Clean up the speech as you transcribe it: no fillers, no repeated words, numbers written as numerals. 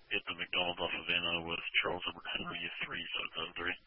at the McDonald's off of Anna with Charles Edward Henry 3, so it's a very